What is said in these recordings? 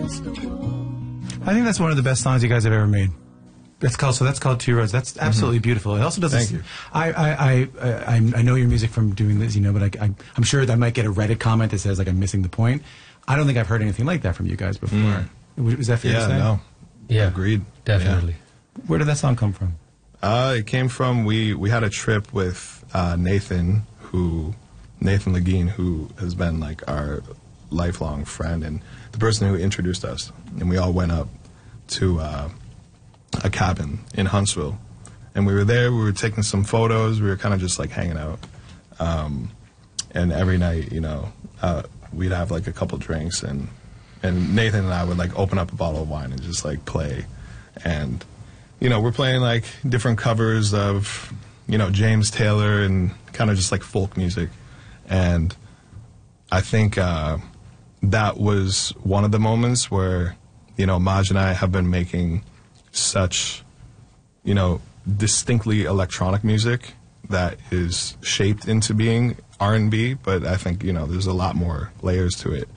I think that's one of the best songs you guys have ever made. That's called Two Roads. That's absolutely beautiful. It also does. Thank you. I know your music from doing this, but I'm sure that I might get a Reddit comment that says I'm missing the point. I don't think I've heard anything like that from you guys before. Was that fair to say? No. Yeah, agreed. Definitely. Yeah. Where did that song come from? It came from we had a trip with Nathan Legine, who has been our lifelong friend and the person who introduced us, and we all went up to a cabin in Huntsville, and we were there. We were taking some photos. We were kind of just hanging out, and every night, we'd have a couple drinks, and Nathan and I would open up a bottle of wine and just play, and we're playing different covers of James Taylor and kind of just folk music, and I think that was one of the moments where Maj and I have been making such distinctly electronic music that is shaped into being R&B, but I think there's a lot more layers to it.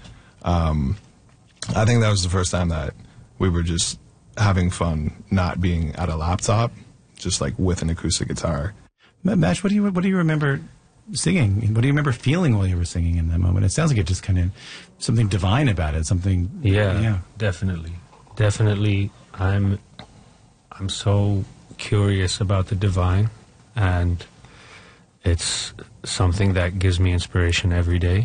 I think that was the first time that we were just having fun, not being at a laptop, just with an acoustic guitar. Maj, what do you remember singing? What do you remember feeling while you were singing in that moment? It sounds like it just kind of something divine about it. Something. Yeah. Definitely. I'm so curious about the divine, and it's something that gives me inspiration every day.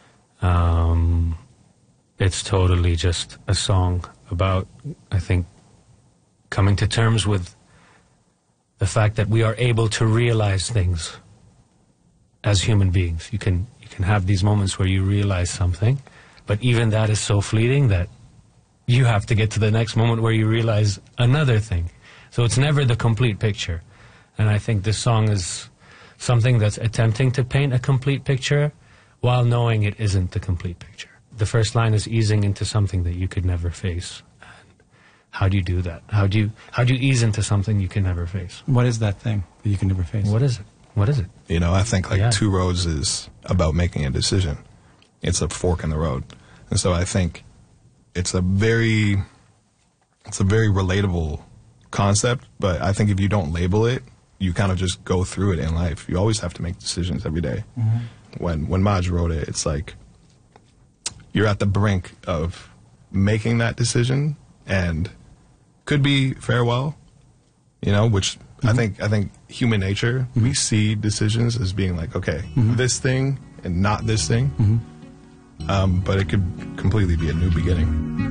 It's totally just a song about, I think, coming to terms with the fact that we are able to realize things as human beings. You can have these moments where you realize something, but even that is so fleeting that you have to get to the next moment where you realize another thing. So it's never the complete picture. And I think this song is something that's attempting to paint a complete picture while knowing it isn't the complete picture. The first line is easing into something that you could never face. And how do you do that? How do you ease into something you can never face? What is that thing that you can never face? What is it? What is it? I think Two Roads is about making a decision. It's a fork in the road. And so I think it's a very relatable concept, but I think if you don't label it, you kind of just go through it in life. You always have to make decisions every day. Mm-hmm. When Maj wrote it, it's you're at the brink of making that decision, and could be farewell, which I think human nature, we see decisions as being okay, this thing and not this thing, but it could completely be a new beginning.